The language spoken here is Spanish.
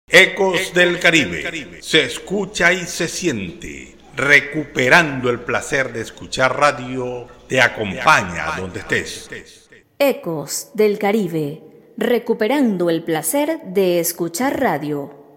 Ecos del Caribe. Se escucha y se siente. Recuperando el placer de escuchar radio, te acompaña donde estés. Ecos del Caribe. Recuperando el placer de escuchar radio.